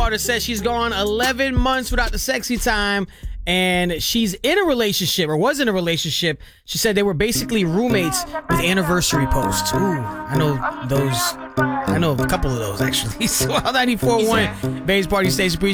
Artist says she's gone 11 months without the sexy time, and she's in a relationship, or was in a relationship. She said they were basically roommates with anniversary posts. Ooh, I know those. I know a couple of those, actually. So, 94.1 Bass Party Station.